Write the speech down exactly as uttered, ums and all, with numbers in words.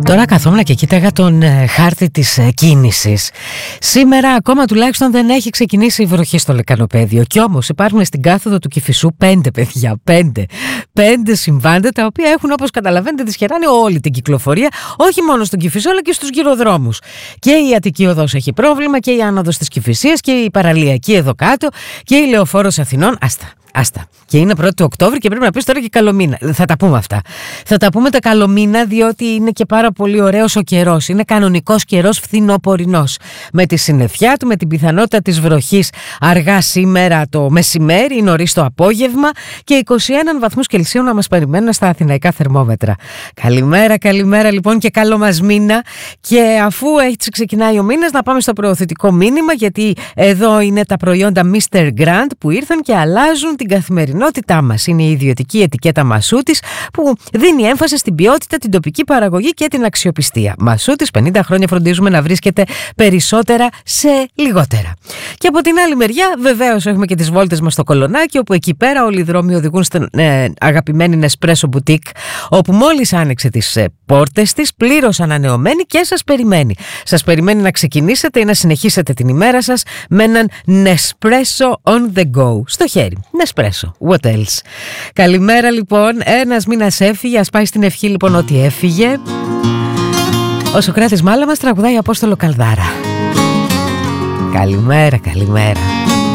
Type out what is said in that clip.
Τώρα καθόμουν και κοίταγα τον ε, χάρτη της ε, κίνησης. Σήμερα ακόμα τουλάχιστον δεν έχει ξεκινήσει η βροχή στο λεκανοπέδιο. Κι όμως υπάρχουν στην κάθοδο του Κηφισού πέντε παιδιά, πέντε. Πέντε συμβάντα τα οποία έχουν, όπως καταλαβαίνετε, δυσχεράνει όλη την κυκλοφορία, όχι μόνο στον Κηφισό αλλά και στους γυροδρόμους. Και η Αττική Οδός έχει πρόβλημα και η άνοδος της Κηφισίας και η παραλιακή εδώ κάτω και η Λεωφόρος Αθηνών. Άστα. Άστα. Και είναι πρώτη Οκτώβρη και πρέπει να πεις τώρα και καλομήνα. Θα τα πούμε αυτά. Θα τα πούμε τα καλομήνα, διότι είναι και πάρα πολύ ωραίος ο καιρός. Είναι κανονικός καιρός φθινοπορεινός. Με τη συννεφιά του, με την πιθανότητα της βροχής αργά σήμερα το μεσημέρι ή νωρίς το απόγευμα και είκοσι ένα βαθμούς Κελσίου να μας περιμένουν στα αθηναϊκά θερμόμετρα. Καλημέρα, καλημέρα λοιπόν και καλό μας μήνα. Και αφού έτσι ξεκινάει ο μήνας, να πάμε στο προωθητικό μήνυμα, γιατί εδώ είναι τα προϊόντα μίστερ Grand που ήρθαν και αλλάζουν την καθημερινότητά μας. Είναι η ιδιωτική ετικέτα Μασούτης που δίνει έμφαση στην ποιότητα, την τοπική παραγωγή και την αξιοπιστία. Μασούτης, πενήντα χρόνια φροντίζουμε να βρίσκεται περισσότερα σε λιγότερα. Και από την άλλη μεριά, βεβαίως, έχουμε και τις βόλτες μας στο Κολονάκι, όπου εκεί πέρα όλοι οι δρόμοι οδηγούν στην ε, αγαπημένη Nespresso Boutique, όπου μόλις άνοιξε τις ε, πόρτες της, πλήρως ανανεωμένη και σας περιμένει. Σας περιμένει να ξεκινήσετε ή να συνεχίσετε την ημέρα σας με έναν Nespresso on the go στο χέρι. Nespresso, what else. Καλημέρα λοιπόν, ένας μήνας έφυγε, ας πάει στην ευχή λοιπόν ότι έφυγε. Ο Σωκράτης Μάλαμας τραγουδάει Απόστολο Καλδάρα. Καλημέρα, καλημέρα.